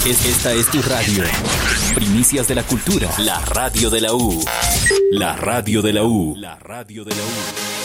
Esta es tu radio. Primicias de la cultura. La radio de la U. La radio de la U. La radio de la U.